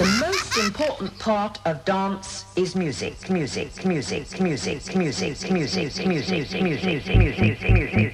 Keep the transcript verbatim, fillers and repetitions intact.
most important part of dance is music, music, music, music, music, music, music, music, music, music, music.